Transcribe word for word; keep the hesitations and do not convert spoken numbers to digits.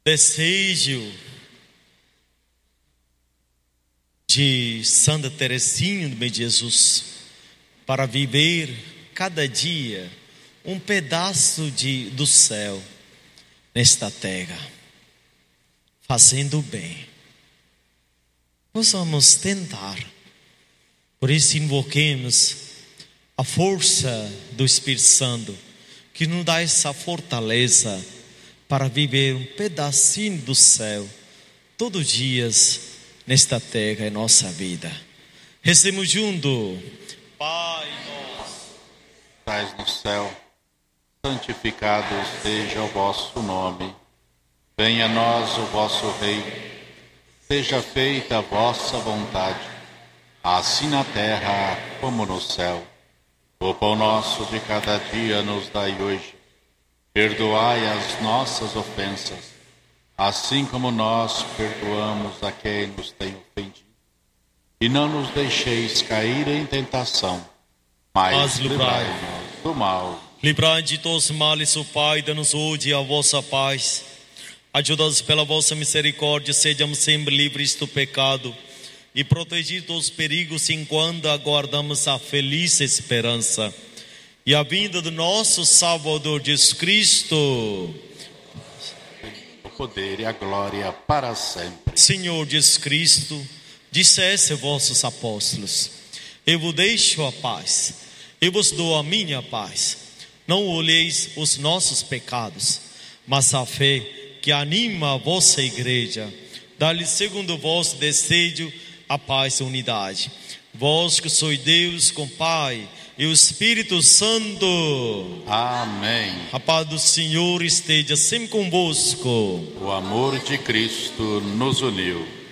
Desejo de Santa Teresinha do Bem Jesus para viver cada dia um pedaço de, do céu nesta terra, fazendo o bem. Possamos tentar. Por isso invoquemos a força do Espírito Santo, que nos dá essa fortaleza para viver um pedacinho do céu todos os dias nesta terra em nossa vida. Recebemos junto. Pai nosso, estais no céu, santificado seja o vosso nome. Venha a nós o vosso reino. Seja feita a vossa vontade, assim na terra como no céu. O pão nosso de cada dia nos dai hoje. Perdoai as nossas ofensas, assim como nós perdoamos a quem nos tem ofendido. E não nos deixeis cair em tentação, mas livrai-nos do mal. Livrai de todos os males, o Pai, dá-nos hoje a vossa paz. Ajuda-nos pela vossa misericórdia, sejamos sempre livres do pecado e protegidos dos perigos enquanto aguardamos a feliz esperança e a vinda do nosso Salvador Jesus Cristo. O poder e a glória para sempre. Senhor Jesus Cristo, disseste a vossos apóstolos: eu vos deixo a paz, eu vos dou a minha paz. Não olheis os nossos pecados, mas a fé que anima a vossa igreja. Dá-lhe segundo o vosso desejo a paz e a unidade. Vós que sois Deus com Pai e o Espírito Santo. Amém. A paz do Senhor esteja sempre convosco. O amor de Cristo nos uniu.